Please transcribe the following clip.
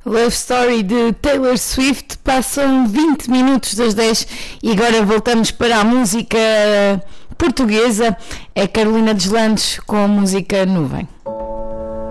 Love Story de Taylor Swift. Passam 20 minutos das 10 e agora voltamos para a música portuguesa. É Carolina Deslandes com a música Nuvem.